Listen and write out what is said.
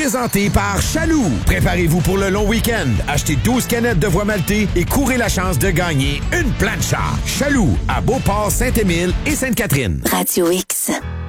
présenté par Chaloux. Préparez-vous pour le long week-end. Achetez 12 canettes de voie maltée et courez la chance de gagner une plancha. Chaloux, à Beauport, Saint-Émile et Sainte-Catherine. Radio X.